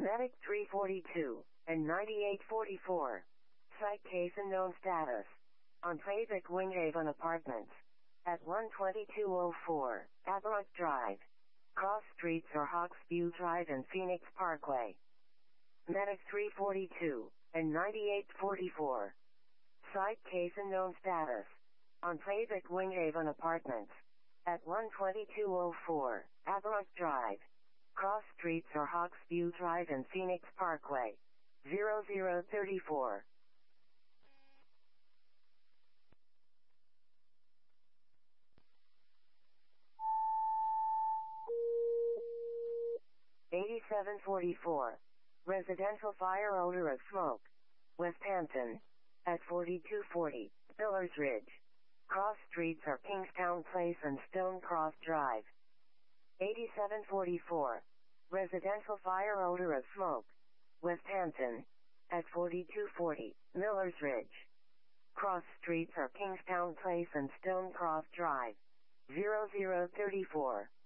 Medic 342 and 9844. Site case unknown status. On Playvic Winghaven Apartments. At 12204, Aberrant Drive. Cross Streets or Hawksview Drive and Phoenix Parkway. Medic 342 and 9844. Site case unknown status. On Playvic Winghaven Apartments. At 12204, Aberrant Drive. Cross Streets or Hawksview Drive and Phoenix Parkway. 0034. $87.44. Residential fire odor of smoke. West Hampton. At 4240, Pillars Ridge. Cross Streets are Kingstown Place and Stonecross Drive. $87.44. Residential fire odor of smoke. West Hampton. At 4240, Millers Ridge. Cross Streets are Kingstown Place and Stonecross Drive. 0034.